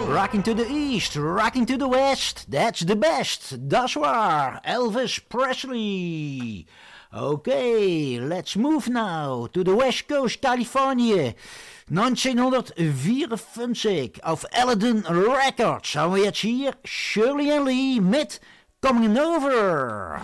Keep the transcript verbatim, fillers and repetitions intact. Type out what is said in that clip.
Rocking to the east, rocking to the west, that's the best, dat is waar, Elvis Presley. Okay, let's move now to the West Coast, Californië. negentienhonderdvierenvijftig auf Aladdin Records. Haben wir jetzt hier Shirley and Lee mit Coming Over.